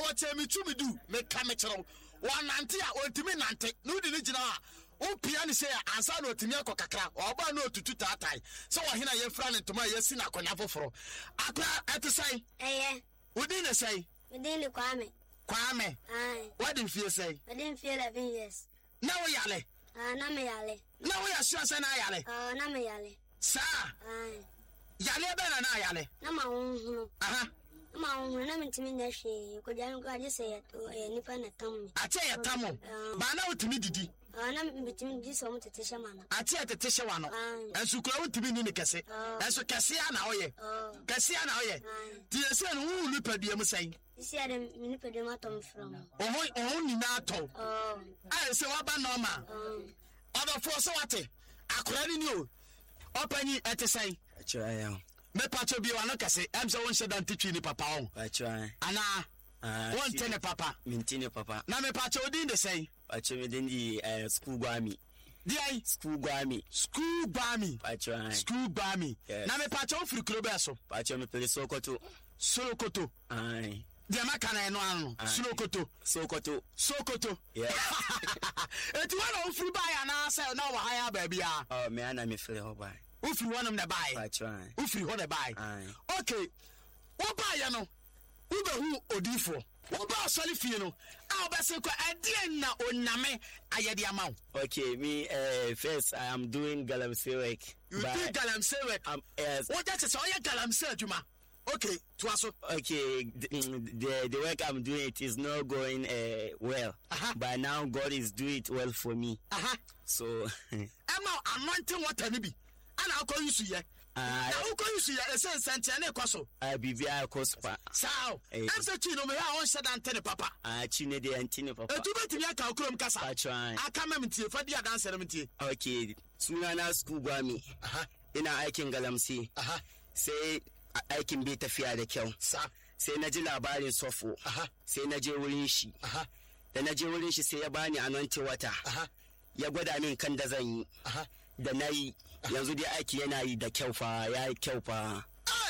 wote me tumi du me ka me kyerɛw wanante a otimi nante no di ne gyina a opia ne say ansa na otimi akokakra oba na otutu tatai so wo hena ye fra ne ntoma ye si na akonya foforo akra etesai udi ne sai udi ne Kwame what did you say? I didn't feel 11 years. Now we yale. Na me yale. Now we are sure say na yale. Na me yale. Sir. Yale be na yale. Na ma hu. Ma hu na me ntimi na hwe. Ko jan ko aje say nipa na tam. Ate ye tam. Ba na utimi didi. Na me ntimi di so mo tete hye ma no. Ate tete hye wa no. Ensu kura utimi ni kese. Ensu kese ya na oye. Kese ya na oye. Ti ese no hu nipa dua mu sai. Isi ade nipa dua ma tom from. Oh ni na to. I say wa ba normal. Other for so what? Akura ni o. Opani etesai. Achaya. Me pacho bi wa no kese. Em say won shedan titwi ni papa on. Achaya. Ana won tene papa. Mintine papa. Na me pacho odin de say. Pacho me den di school gwami. Di school gwami. Achaya. School gwami. Na me pacho ofri krobe so. Pacho me pele Sokoto. Ai. Dia makana eno anu. Sokoto. Yeah. Eti wana ofri ba ya na say na wa haya ba bia. Oh me ana me feel ho ba. Ufiri one na buy. Achaya. Ufiri ho na buy. Okay. Wo ba ya no. Wo be hu odifo. Wo ba soli fie no. A ba se kwa adie na oname ayede amaw. Okay, me first I am doing galamsey work. You do galamsey work? Yes. What that is all your galamsey aduma. Okay, to us. Okay, the work I'm doing, it is not going well. But now God is doing it well for me. So I'm wanting what I be. And I'll call you to ye. I'll call you to ye. A sense and ten coso. I be via cospa. So I'm such a no, I want said Antene Papa. Chine de Antine Papa. Do it to your calculum cassa. I try. I come to you for the dance ceremony. Okay, Sunana school gwami. In a aikin galamsi. Say aikin bai tafiya da kyau. Sai na ji labarin sofo. Sai na je wurin shi. Da na je wurin shi sai ya bani anointing wata. Ya gwada min kan da zan yi. Da na yi yanzu dai aiki yana yi da kyau fa, ya yi kyau fa.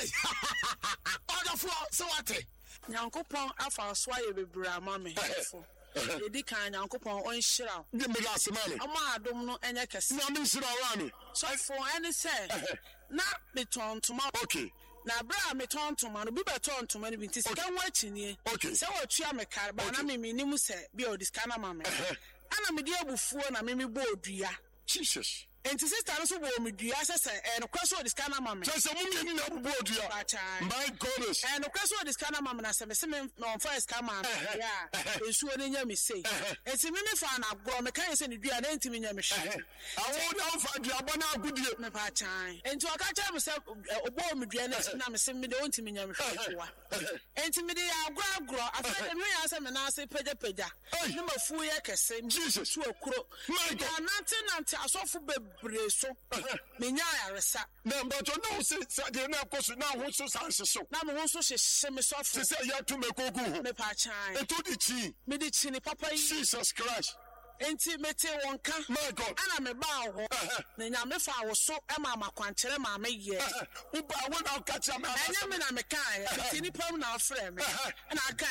Order for so what? Nyankopon afa so aye bebra ma me. Edi kan Nyankopon on hira. Give me last man. Ama adom no enye kese. Na me hira wa me. So for any say na me ton toma. Okay. Na bra me ton toma no bi be ton toma no bi nti sika wa chinie. Okay. Se wa tua me kar ba na me nimu se bi o diskana ma me. Ana me di abufuo na me bo odua. Jesus. Enti sister no so bo me dua sese no kwaso diskana ma me. So mum ni na bo odua. My goodness. No kwaso diskana ma me na se me on first come ma. Yeah. Ensuo ni nya me sei. Enti me fa na agro me kan se ni dua na enti me nya me hwe. Awo na fa dua bo na agudie. Me pa chan. Enti o ka cha me se obo me dua na me se me de enti me nya me hwe kwa. Enti me de agro afa me ya se me na se peja. Ni mafu ye kese. Jesus. Su akuro. My God. Nante asofo breso menya yaresa na mbato no se de na koso na ho so sanse so na me ho so hye me sofo se ya to me kogu me pa chan eto di chi me di chi ni papa yi Jesus Christ enti mete wonka my God ana me ba ho na nya me fa wo so e ma makwanchere ma me ye uba wona ka cha me enya me na me kan enti ni pam na afre me na aka